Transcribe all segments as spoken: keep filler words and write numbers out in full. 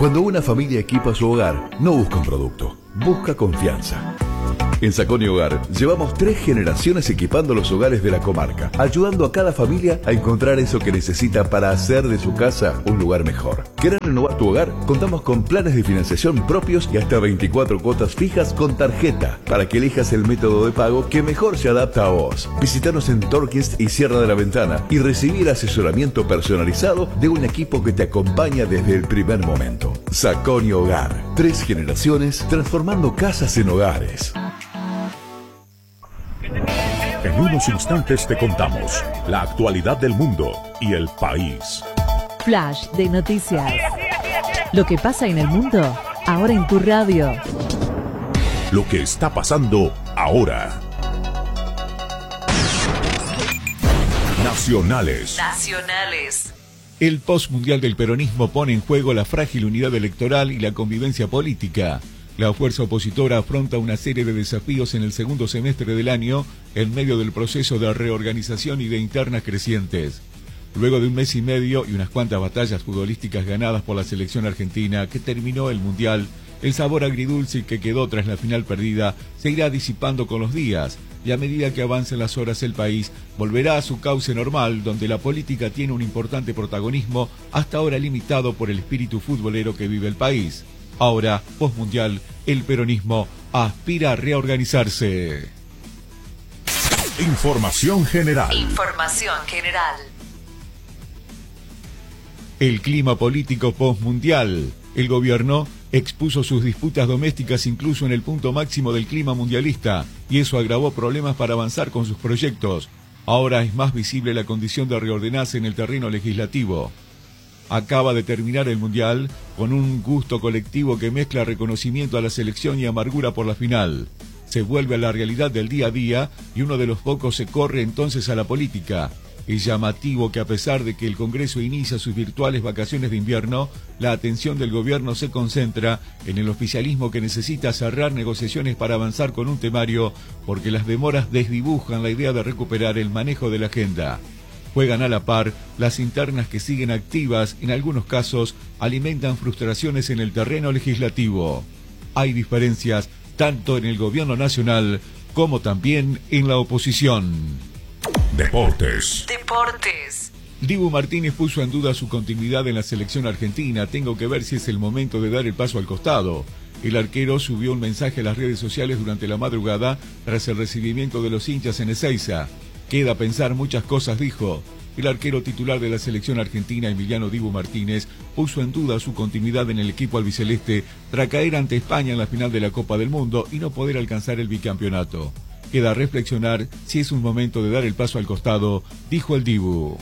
Cuando una familia equipa su hogar, no busca un producto, busca confianza. En Saconi Hogar llevamos tres generaciones equipando los hogares de la comarca, ayudando a cada familia a encontrar eso que necesita para hacer de su casa un lugar mejor. ¿Querés renovar tu hogar? Contamos con planes de financiación propios y hasta veinticuatro cuotas fijas con tarjeta para que elijas el método de pago que mejor se adapta a vos. Visítanos en Torquist y Sierra de la Ventana y recibí el asesoramiento personalizado de un equipo que te acompaña desde el primer momento. Saconi Hogar, tres generaciones transformando casas en hogares. En unos instantes te contamos la actualidad del mundo y el país. Flash de noticias. Lo que pasa en el mundo, ahora en tu radio. Lo que está pasando ahora. Nacionales. Nacionales. El postmundial del peronismo pone en juego la frágil unidad electoral y la convivencia política. La fuerza opositora afronta una serie de desafíos en el segundo semestre del año en medio del proceso de reorganización y de internas crecientes. Luego de un mes y medio y unas cuantas batallas futbolísticas ganadas por la selección argentina que terminó el Mundial, el sabor agridulce que quedó tras la final perdida se irá disipando con los días y a medida que avancen las horas el país volverá a su cauce normal donde la política tiene un importante protagonismo hasta ahora limitado por el espíritu futbolero que vive el país. Ahora, postmundial, el peronismo aspira a reorganizarse. Información general. Información general. El clima político postmundial. El gobierno expuso sus disputas domésticas incluso en el punto máximo del clima mundialista, y eso agravó problemas para avanzar con sus proyectos. Ahora es más visible la condición de reordenarse en el terreno legislativo. Acaba de terminar el Mundial con un gusto colectivo que mezcla reconocimiento a la selección y amargura por la final. Se vuelve a la realidad del día a día y uno de los pocos se corre entonces a la política. Es llamativo que a pesar de que el Congreso inicia sus virtuales vacaciones de invierno, la atención del gobierno se concentra en el oficialismo que necesita cerrar negociaciones para avanzar con un temario porque las demoras desdibujan la idea de recuperar el manejo de la agenda. Juegan a la par, las internas que siguen activas, en algunos casos, alimentan frustraciones en el terreno legislativo. Hay diferencias tanto en el gobierno nacional como también en la oposición. Deportes. Deportes. Dibu Martínez puso en duda su continuidad en la selección argentina. Tengo que ver si es el momento de dar el paso al costado. El arquero subió un mensaje a las redes sociales durante la madrugada tras el recibimiento de los hinchas en Ezeiza. Queda a pensar muchas cosas, dijo. El arquero titular de la selección argentina, Emiliano Dibu Martínez, puso en duda su continuidad en el equipo albiceleste tras caer ante España en la final de la Copa del Mundo y no poder alcanzar el bicampeonato. Queda a reflexionar si es un momento de dar el paso al costado, dijo el Dibu.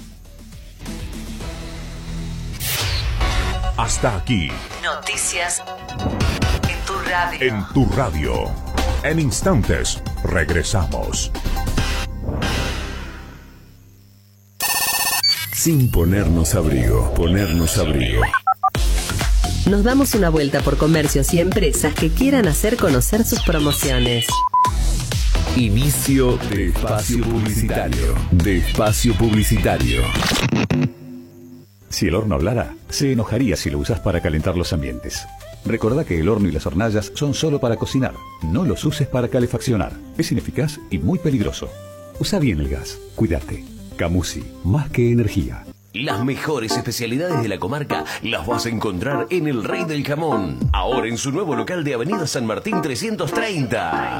Hasta aquí. Noticias en tu radio. En tu radio. En instantes, regresamos. Sin ponernos abrigo, ponernos abrigo. Nos damos una vuelta por comercios y empresas que quieran hacer conocer sus promociones. Inicio de espacio publicitario. De espacio publicitario. Si el horno hablara, se enojaría si lo usas para calentar los ambientes. Recordá que el horno y las hornallas son solo para cocinar. No los uses para calefaccionar. Es ineficaz y muy peligroso. Usa bien el gas. Cuídate. Camusi, más que energía. Las mejores especialidades de la comarca las vas a encontrar en El Rey del Jamón. Ahora en su nuevo local de Avenida San Martín trescientos treinta.